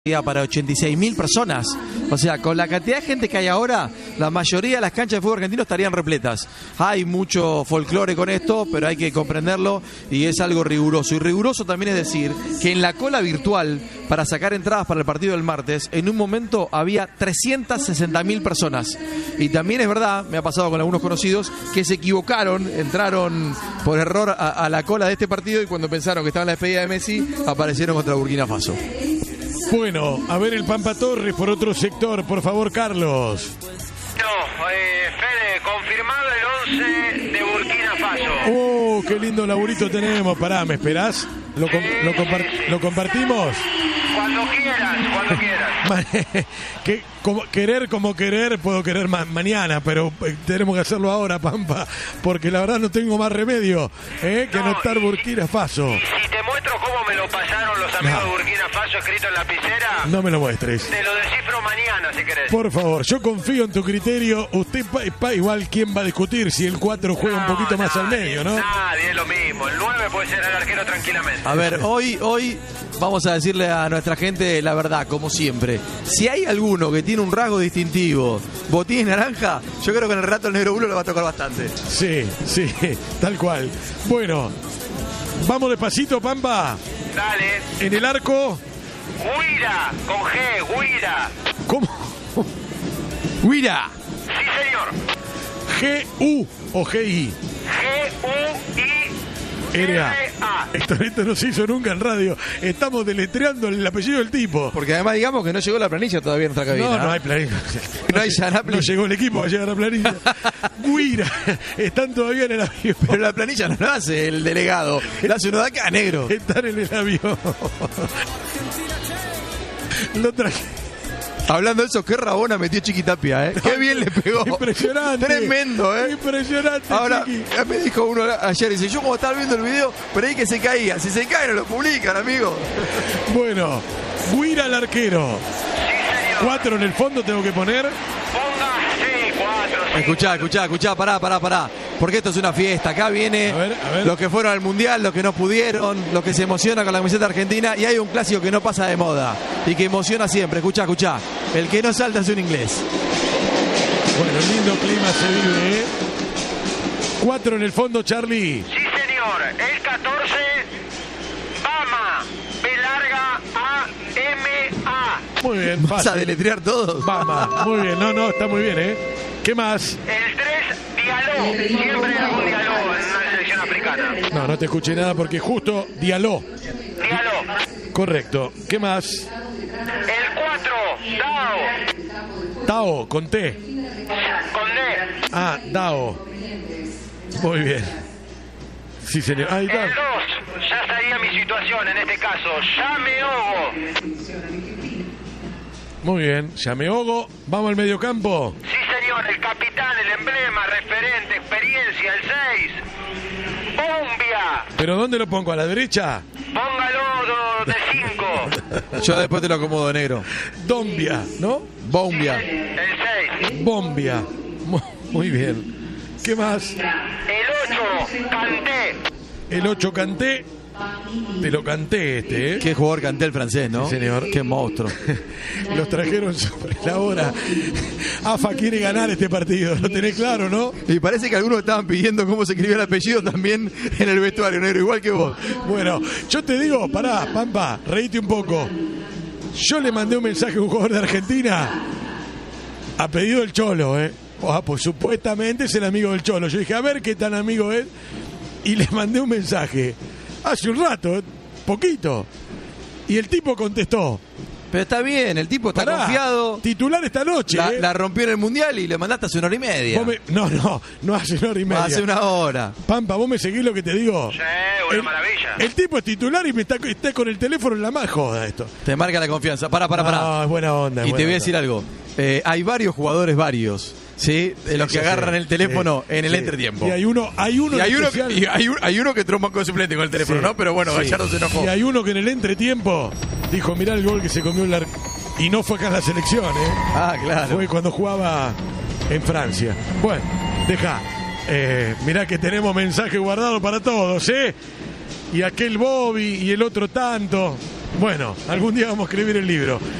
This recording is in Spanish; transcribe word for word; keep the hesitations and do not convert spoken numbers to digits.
para ochenta y seis mil personas. O sea, con la cantidad de gente que hay ahora, la mayoría de las canchas de fútbol argentino estarían repletas. Hay mucho folclore con esto, pero hay que comprenderlo y es algo riguroso. Y riguroso también es decir que en la cola virtual para sacar entradas para el partido del martes, en un momento había trescientas sesenta mil personas. Y también es verdad, me ha pasado con algunos conocidos, que se equivocaron, entraron por error a, a la cola de este partido y cuando pensaron que estaba en la despedida de Messi, aparecieron contra Burkina Faso. Bueno, a ver el Pampa Torres por otro sector, por favor, Carlos. No, eh, Fede, confirmado el once de Burkina Faso. Oh, qué lindo laburito tenemos. Pará, ¿me esperás? ¿Lo, com lo, compar ¿Lo compartimos? Cuando quieras, cuando quieras. que, como, querer como querer, puedo querer ma mañana, pero eh, tenemos que hacerlo ahora, Pampa, porque la verdad no tengo más remedio eh, que no, anotar y, Burkina Faso. Y si te muestro cómo me lo pasaron los amigos no. de Burkina Faso escrito en la lapicera, no me lo muestres. Te lo descifro mañana si querés. Por favor, yo confío en tu criterio. Usted, pa, pa, igual, ¿quién va a discutir si el cuatro juega no, un poquito nadie, más al medio, no? Nadie, es lo mismo. El nueve puede ser el arquero tranquilamente. A ver, hoy, hoy vamos a decirle a nuestra gente la verdad, como siempre. Si hay alguno que tiene un rasgo distintivo, botín naranja, yo creo que en el rato el negro bulo le va a tocar bastante. Sí, sí, tal cual. Bueno, vamos despacito, Pampa. Dale. En el arco. Guira, con G, Guira. ¿Cómo? Guira. Sí, señor. G U o G I. G U I R A. Esto, esto no se hizo nunca en radio. Estamos deletreando el apellido del tipo. Porque además digamos que no llegó la planilla todavía en nuestra cabina. No, no, no hay planilla. No, hay ya la planilla. No llegó el equipo a llegar a la planilla. Guira. Están todavía en el avión. Pero la planilla no la hace el delegado. La hace uno de acá, negro. Están en el avión. Lo traje. Hablando de eso, qué rabona metió Chiquitapia, ¿eh? Qué bien le pegó. Impresionante. Tremendo, ¿eh? Impresionante. Ahora, Chiqui. me dijo uno ayer, dice, yo como estaba viendo el video, pero ahí que se caía. Si se cae, no lo publican, amigo. Bueno, Guira al arquero. Sí, señor. Cuatro en el fondo tengo que poner. Ponga, sí, cuatro. Sí, escuchá, cuatro. escuchá, escuchá, pará, pará, pará. Porque esto es una fiesta. Acá viene a ver, a ver. los que fueron al Mundial, los que no pudieron, los que se emocionan con la camiseta argentina. Y hay un clásico que no pasa de moda y que emociona siempre. Escuchá, escuchá. El que no salta es un inglés. Bueno, lindo clima se vive, ¿eh? Cuatro en el fondo, Charlie. Sí, señor. El catorce, Bama. B larga A M A. Muy bien. ¿Vas a deletrear todos? Bama. Muy bien. No, no, está muy bien, ¿eh? ¿Qué más? El tres, Diallo. Siempre hay algún Diallo en una selección africana. No, no te escuché nada porque justo Diallo. Diallo. Correcto. ¿Qué más? El cuatro, Dao. Tao, con T. Con D. Ah, Dao. Muy bien. Sí, señor. Ahí está. El dos, ya sabía mi situación en este caso. Ya me ahogo. Muy bien. Llameogo. Vamos al mediocampo. Sí, señor. El capitán, el emblema, referente, experiencia, el seis. Bombia. ¿Pero dónde lo pongo? ¿A la derecha? Póngalo de cinco. Yo después te lo acomodo, negro. Dombia, ¿no? Bombia. El seis. Bombia. Muy bien. ¿Qué más? El ocho, Canté. El ocho, Canté. Te lo canté este, ¿eh? Qué jugador canté el francés, ¿no? Sí, señor. Qué monstruo. Los trajeron sobre la hora. AFA quiere ganar este partido, lo tenés claro, ¿no? Y parece que algunos estaban pidiendo cómo se escribía el apellido también en el vestuario, negro, igual que vos. Bueno, yo te digo, pará, Pampa, reíte un poco. Yo le mandé un mensaje a un jugador de Argentina a pedido del Cholo, ¿eh? Oh, pues supuestamente es el amigo del Cholo. Yo dije, a ver qué tan amigo es. Y le mandé un mensaje hace un rato, ¿eh? Poquito. Y el tipo contestó. Pero está bien, el tipo está Pará, confiado. Titular esta noche. La, ¿eh? la rompió en el Mundial y le mandaste hace una hora y media. Me... No, no, no hace una hora y media. Hace una hora. Pampa, ¿vos me seguís lo que te digo? Sí, una el, maravilla. El tipo es titular y me está, está con el teléfono en la mano. Joda esto. Te marca la confianza. Pará, pará, pará. No, es buena onda. Y buena te voy a onda. decir algo. Eh, hay varios jugadores, varios, ¿sí? De los Sí, que sí, agarran sí, el teléfono sí, en el sí. entretiempo. Y hay uno, hay uno, y hay, uno especial... que, y hay, un, hay uno que trompa con suplente con el teléfono, Sí, ¿no? Pero bueno, sí. Gallardo se enojó. Y hay uno que en el entretiempo dijo, mirá el gol que se comió el ar... Y no fue acá en la selección, ¿eh? Ah, claro. Fue cuando jugaba en Francia. Bueno, deja. Eh, mirá que tenemos mensaje guardado para todos, ¿eh? Y aquel Bobby y el otro tanto. Bueno, algún día vamos a escribir el libro.